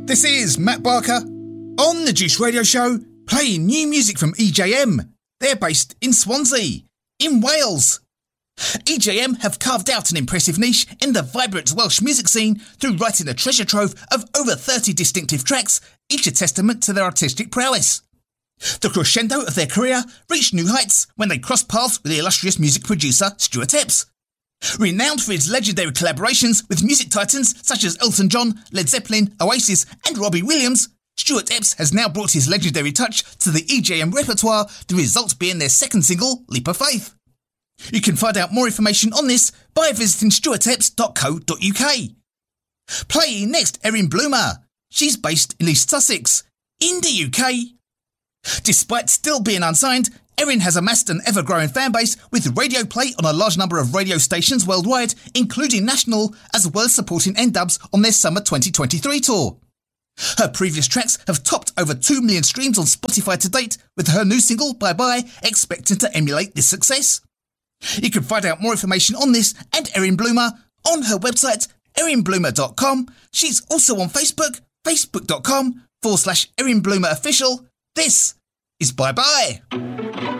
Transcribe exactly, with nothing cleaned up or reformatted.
This is Matt Barker on the Juice Radio Show, playing new music from E J M. They're based in Swansea, in Wales. E J M have carved out an impressive niche in the vibrant Welsh music scene through writing a treasure trove of over thirty distinctive tracks, each a testament to their artistic prowess. The crescendo of their career reached new heights when they crossed paths with the illustrious music producer Stuart Epps. Renowned for his legendary collaborations with music titans such as Elton John, Led Zeppelin, Oasis and Robbie Williams, Stuart Epps has now brought his legendary touch to the E J M repertoire, the result being their second single, Leap of Faith. You can find out more information on this by visiting stuart epps dot co dot uk. Playing next, Erin Bloomer. She's based in East Sussex, in the U K. Despite still being unsigned, Erin has amassed an ever-growing fanbase with radio play on a large number of radio stations worldwide, including national, as well as supporting N-Dubs on their summer twenty twenty-three tour. Her previous tracks have topped over two million streams on Spotify to date, with her new single, Bye Bye, expecting to emulate this success. You can find out more information on this and Erin Bloomer on her website, erin bloomer dot com. She's also on Facebook, facebook.com forward slash Erin Bloomer Official. This is Bye Bye.